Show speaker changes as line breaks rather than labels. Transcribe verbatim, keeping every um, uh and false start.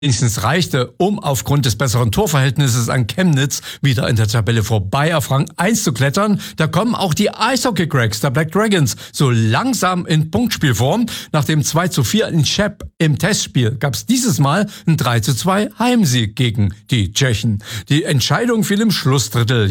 wenigstens reichte, um aufgrund des besseren Torverhältnisses an Chemnitz wieder in der Tabelle vorbei auf Rang eins zu klettern. Da kommen auch die Eishockey-Cracks der Black Dragons so langsam in Punktspielform. Nach dem zwei zu vier in Cheb im Testspiel gab es dieses Mal ein drei zu zwei Heimsieg gegen die Tschechen. Die Entscheidung fiel im Schlussdrittel.